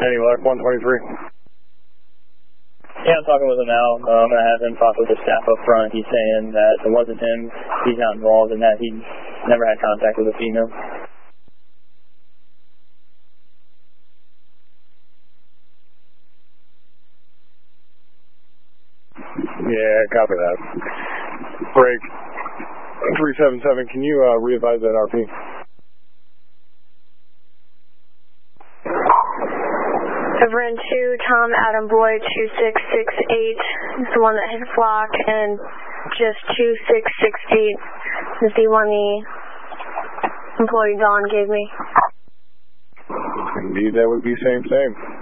Any luck, 123? Yeah, I'm talking with him now. I'm going to have him talk with the staff up front. He's saying that if it wasn't him, he's not involved, and that he never had contact with a female. Yeah, copy that. Break 377, can you re-advise that RP? Reverend 2, Tom Adam Boy 2668 is the one that hit flock, and just 2668 is the one the employee Dawn gave me. Indeed, that would be same.